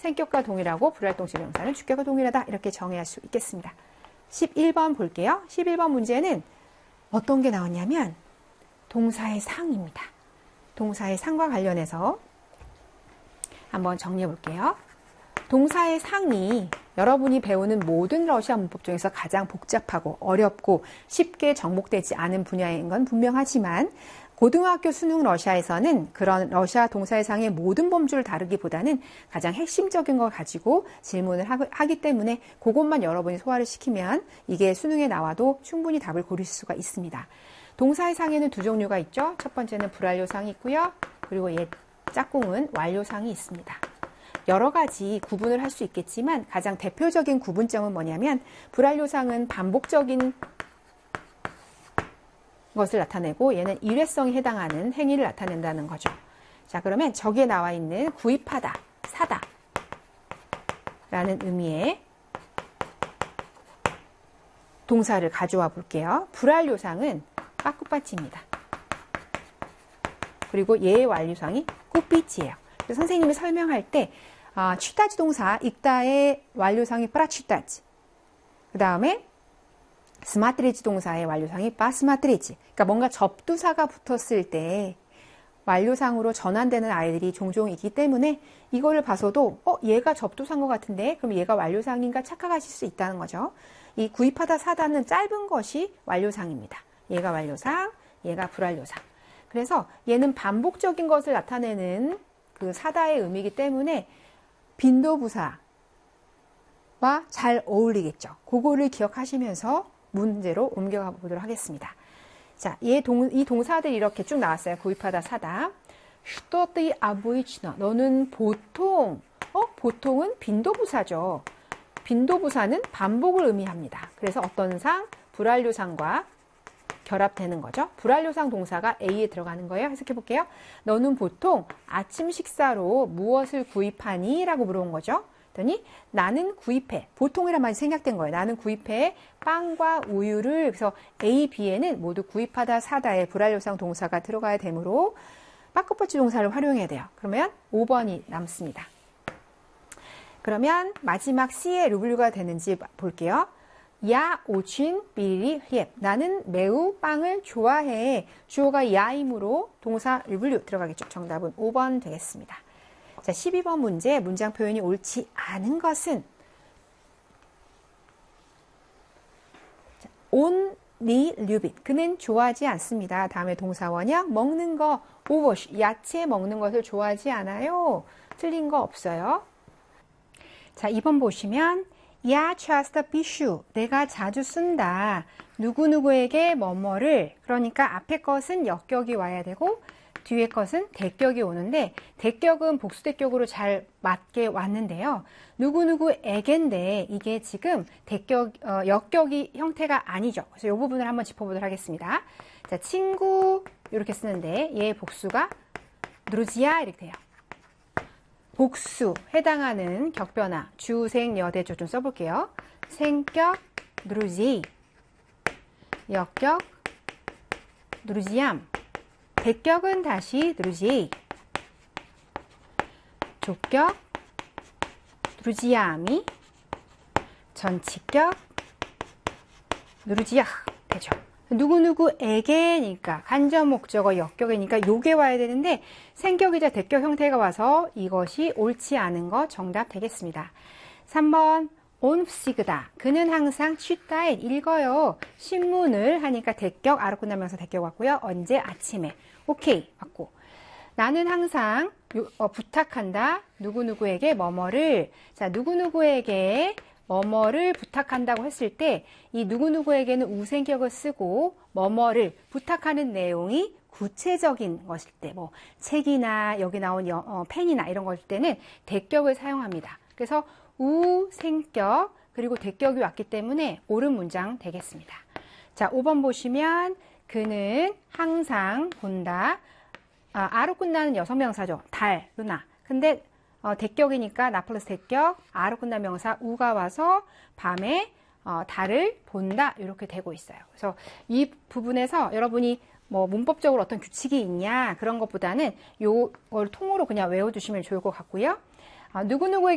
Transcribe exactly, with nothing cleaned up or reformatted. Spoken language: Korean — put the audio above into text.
생격과 동일하고 불활동식 명사는 주격과 동일하다. 이렇게 정의할 수 있겠습니다. 십일 번 볼게요. 십일 번 문제는 어떤 게 나왔냐면 동사의 상입니다. 동사의 상과 관련해서 한번 정리해 볼게요. 동사의 상이 여러분이 배우는 모든 러시아 문법 중에서 가장 복잡하고 어렵고 쉽게 정복되지 않은 분야인 건 분명하지만 고등학교 수능 러시아에서는 그런 러시아 동사의 상의 모든 범주를 다루기보다는 가장 핵심적인 걸 가지고 질문을 하기 때문에 그것만 여러분이 소화를 시키면 이게 수능에 나와도 충분히 답을 고르실 수가 있습니다. 동사의 상에는 두 종류가 있죠. 첫 번째는 불완료상이 있고요. 그리고 옛 짝꿍은 완료상이 있습니다. 여러 가지 구분을 할 수 있겠지만 가장 대표적인 구분점은 뭐냐면 불완료상은 반복적인 것을 나타내고 얘는 일회성에 해당하는 행위를 나타낸다는 거죠. 자, 그러면 저기에 나와 있는 구입하다, 사다 라는 의미의 동사를 가져와 볼게요. 불완료상은 빠꾸빠치입니다. 그리고 얘의 완료상이 꾸삐치예요. 그래서 선생님이 설명할 때 아, 취따지 동사 읽다의 완료상이 프라취따지, 그 다음에 스마트리지 동사의 완료상이 빠스마트리지. 그러니까 뭔가 접두사가 붙었을 때 완료상으로 전환되는 아이들이 종종 있기 때문에 이거를 봐서도 어 얘가 접두사인 것 같은데 그럼 얘가 완료상인가 착각하실 수 있다는 거죠. 이 구입하다 사다는 짧은 것이 완료상입니다. 얘가 완료상, 얘가 불완료상. 그래서 얘는 반복적인 것을 나타내는 그 사다의 의미이기 때문에 빈도부사와 잘 어울리겠죠. 그거를 기억하시면서 문제로 옮겨가 보도록 하겠습니다. 자, 얘 동, 이 동사들이 이렇게 쭉 나왔어요. 구입하다, 사다. Что ты обычно? 너는 보통, 어? 보통은 빈도부사죠. 빈도부사는 반복을 의미합니다. 그래서 어떤 상? 불완료상과 결합되는 거죠. 불완료상 동사가 A에 들어가는 거예요. 해석해 볼게요. 너는 보통 아침 식사로 무엇을 구입하니? 라고 물어본 거죠. 그랬더니 나는 구입해. 보통이란 말이 생략된 거예요. 나는 구입해 빵과 우유를. 그래서 A, B에는 모두 구입하다, 사다의 불완료상 동사가 들어가야 되므로 빠꾸빠치 동사를 활용해야 돼요. 그러면 오 번이 남습니다. 그러면 마지막 C의 루블류가 되는지 볼게요. 야 오친 비리 힙. 나는 매우 빵을 좋아해. 주어가 야이므로 동사 루블류 들어가겠죠. 정답은 오 번 되겠습니다. 자, 십이 번 문제 문장 표현이 옳지 않은 것은 온, 니, 류빗. 그는 좋아하지 않습니다. 다음에 동사 원형 먹는 거 오버쉬. 야채 먹는 것을 좋아하지 않아요. 틀린 거 없어요. 자, 이 번 보시면 야 часто пишу. 내가 자주 쓴다. 누구누구에게 뭐뭐를. 그러니까 앞에 것은 역격이 와야 되고 뒤에 것은 대격이 오는데 대격은 복수대격으로 잘 맞게 왔는데요. 누구누구에게인데 이게 지금 대격, 어, 역격이 형태가 아니죠. 그래서 이 부분을 한번 짚어보도록 하겠습니다. 자, 친구 이렇게 쓰는데 얘의 복수가 누르지야 이렇게 돼요. 복수 해당하는 격변화 주생여대조 좀 써볼게요. 생격 누르지, 역격 누르지얌, 대격은 다시 누르지, 족격 누르지야미, 전치격 누르지야 되죠. 누구누구에게니까 간접 목적어 역격이니까 요게 와야 되는데 생격이자 대격 형태가 와서 이것이 옳지 않은 거 정답 되겠습니다. 삼 번 온프시그다. 그는 항상 쉬다에 읽어요. 신문을 하니까 대격 아로 끝나면서 대격 왔고요. 언제? 아침에. 오케이 맞고. 나는 항상 요, 어, 부탁한다. 누구누구에게 뭐뭐를. 자, 누구누구에게 뭐뭐를 부탁한다고 했을 때 이 누구누구에게는 우생격을 쓰고 뭐뭐를 부탁하는 내용이 구체적인 것일 때, 뭐 책이나 여기 나온 여, 어, 펜이나 이런 것일 때는 대격을 사용합니다. 그래서 우생격 그리고 대격이 왔기 때문에 옳은 문장 되겠습니다. 자, 오 번 보시면 그는 항상 본다. 아, 아로 끝나는 여성명사죠. 달, 루나. 근데 어, 대격이니까 나 플러스 대격, 아로 끝난 명사 우가 와서 밤에 어, 달을 본다 이렇게 되고 있어요. 그래서 이 부분에서 여러분이 뭐 문법적으로 어떤 규칙이 있냐 그런 것보다는 요걸 통으로 그냥 외워두시면 좋을 것 같고요. 아, 누구누구에게